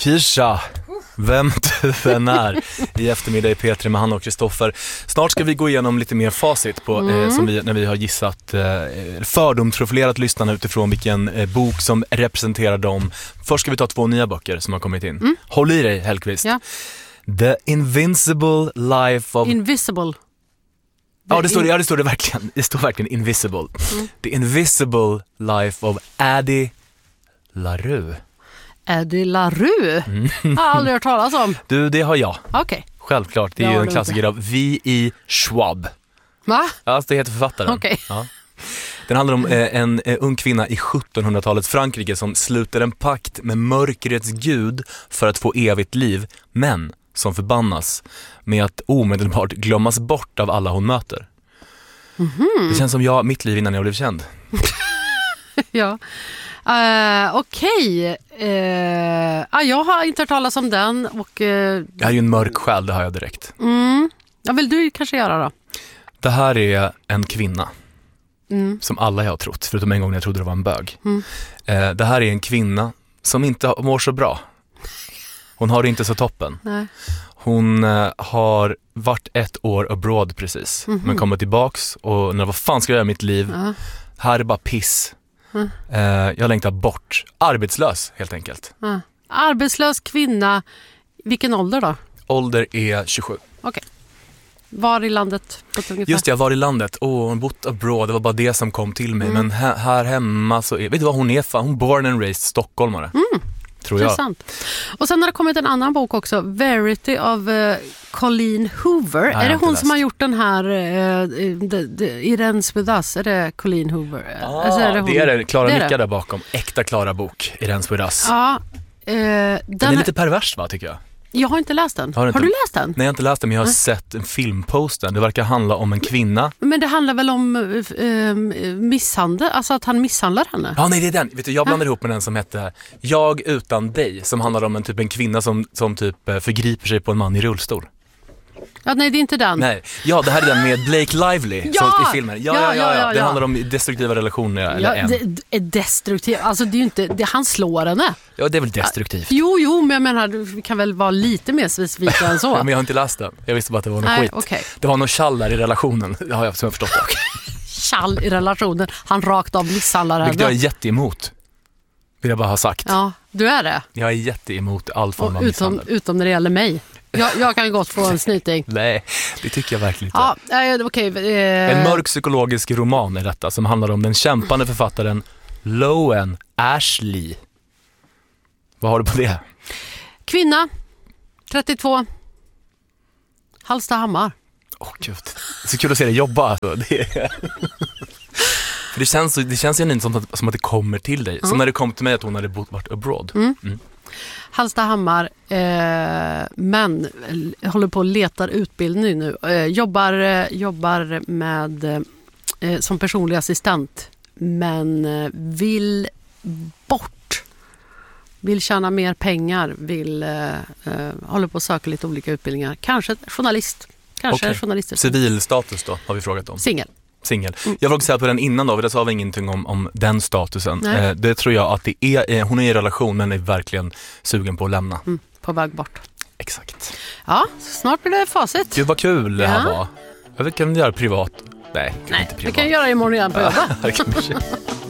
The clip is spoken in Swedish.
Kisha, vem du än är i eftermiddag i P3 med Hanna och Kristoffer. Snart ska vi gå igenom lite mer facit på, när vi har gissat fördomsprofilerat lyssnarna utifrån vilken bok som representerar dem. Först ska vi ta 2 nya böcker som har kommit in. Håll i dig, Hellqvist. Ja. The Invincible Life of... Invisible. Det står verkligen. Det står verkligen Invisible. The Invisible Life of Addie LaRue. Addie LaRue? Jag har aldrig hört talas om. Du, det har jag. Okej. Självklart, det är ju en klassiker av V.E. Schwab. Va? Ja, det heter författaren. Okej. Ja. Den handlar om en ung kvinna i 1700-talets Frankrike som sluter en pakt med mörkrets gud för att få evigt liv, men som förbannas med att omedelbart glömmas bort av alla hon möter. Det känns som mitt liv innan jag blev känd. Ja. Okej. Jag har inte hört talas om den. Och, jag är ju en mörk själ, det har jag direkt. Ja, vill du kanske göra då? Det här är en kvinna. Som alla jag har trott, förutom en gång när jag trodde det var en bög. Det här är en kvinna som inte mår så bra. Hon har det inte så toppen. Nej. Hon har varit 1 år abroad precis. Men kommer tillbaks och vad fan ska jag göra i mitt liv? Här är bara piss. Jag längtar bort. Arbetslös helt enkelt. Arbetslös kvinna. Vilken ålder då? Ålder är 27. Okej. Var i landet? Just det, jag var i landet. Hon bott abroad, det var bara det som kom till mig. Men här hemma så vet du vad hon är? Hon born and raised stockholmare. Tror jag. Intressant. Och sen har det kommit en annan bok också, Verity of Colleen Hoover. Är det hon som har gjort den här It Ends With Us? Är det Colleen Hoover? Det är det. Klara Micka där bakom. Äkta Klara bok, It Ends With Us. Ja, den är lite pervers, va, tycker jag. Jag har inte läst den. Har du läst den? Nej, jag har inte läst den, men jag har sett en filmposten. Det verkar handla om en kvinna. Men det handlar väl om misshandel? Alltså att han misshandlar henne? Ja, nej, det är den. Vet du, jag blandar ihop med den som heter Jag utan dig. Som handlar om en kvinna som förgriper sig på en man i rullstol. Ja, nej, det är inte den. Nej. Ja, det här är den med Blake Lively som i filmen. Ja. Det handlar om destruktiva relationer. Eller destruktiv. Alltså det är ju inte, han slår henne. Ja, det är väl destruktivt. Jo, men jag menar, vi kan väl vara lite mer specifika än så. Ja, men jag har inte läst den. Jag visste bara att det var något skit. Okay. Det var något tjall där i relationen. Det har jag förstått. Tjall i relationen. Han rakt av misshandlar henne. Vilket jag är jätteemot. Vill jag bara ha sagt. Ja, du är det. Jag är jätteemot all form av misshandel. Utom när det gäller mig. Jag kan gott få en snyting. Nej, det tycker jag verkligen inte. Ja, okej. En mörk psykologisk roman är detta som handlar om den kämpande författaren Lowen Ashley. Vad har du på det? Kvinna, 32. Hallstahammar. Gud. Det är så kul att se dig jobba. Alltså. För det känns ju inte som att det kommer till dig. Som när det kom till mig att hon hade varit abroad. Hallstahammar, men håller på och letar utbildning nu. Jobbar med som personlig assistent, men vill bort. Vill tjäna mer pengar, håller på att söka lite olika utbildningar. Kanske journalist. Journalist. Civilstatus då, har vi frågat om. Singel. Jag vill också säga på den innan då, för det sa vi ingenting om den statusen. Det tror jag att det är, hon är i relation men är verkligen sugen på att lämna. På väg bort. Exakt. Ja, snart blir det facit. Gud vad kul det här var. Jag vet, kan du göra privat? Nej, inte privat. Det kan jag göra imorgon igen på jobbet.